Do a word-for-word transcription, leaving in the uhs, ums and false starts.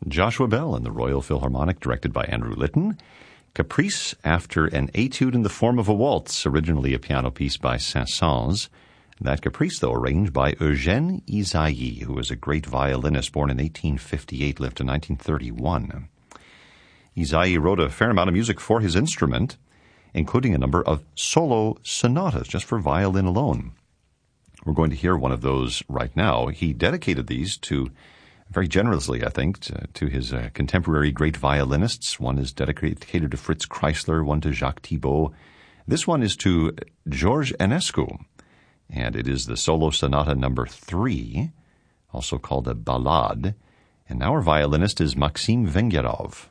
Joshua Bell and the Royal Philharmonic, directed by Andrew Litton. Caprice after an etude in the form of a waltz, originally a piano piece by Saint-Saëns. That caprice, though, arranged by Eugène Ysaÿe, who was a great violinist born in eighteen fifty-eight, lived to nineteen thirty-one. Ysaÿe wrote a fair amount of music for his instrument, including a number of solo sonatas just for violin alone. We're going to hear one of those right now. He dedicated these to, very generously, I think, to, to his uh, contemporary great violinists. One is dedicated to Fritz Kreisler, one to Jacques Thibault. This one is to George Enescu, and it is the solo sonata number three, also called a ballade. And our violinist is Maxim Vengerov.